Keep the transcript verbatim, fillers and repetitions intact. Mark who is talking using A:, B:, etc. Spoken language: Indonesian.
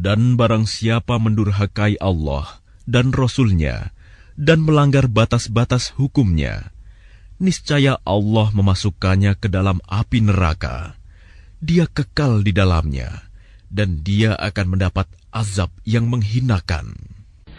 A: Dan barang siapa mendurhakai Allah dan Rasul-Nya dan melanggar batas-batas hukumnya, niscaya Allah memasukkannya ke dalam api neraka. Dia kekal di dalamnya, dan dia akan mendapat azab yang menghinakan.